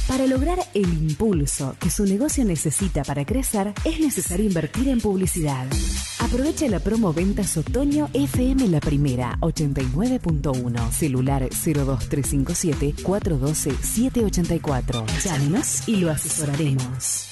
Para lograr el impulso que su negocio necesita para crecer, es necesario invertir en publicidad. Aprovecha la promo Ventas Otoño FM La Primera 89.1, celular 02357 412 784. Llámenos y lo asesoraremos.